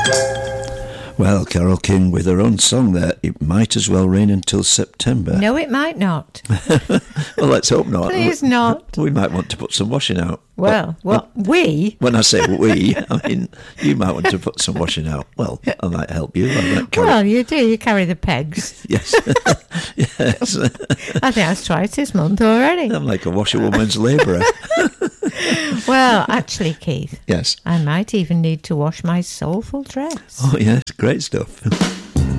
Well, Carole King with her own song there. It might as well rain until September. No, it might not. Well, let's hope not. Please not. We might want to put some washing out. Well, we? When I say we, I mean you might want to put some washing out. Well, I might help you. Well, you do. You carry the pegs. Yes. Yes. I think that's twice this month already. I'm like a washerwoman's labourer. Well, actually, Keith. Yes. I might even need to wash my soulful dress. Oh, yes. Great stuff.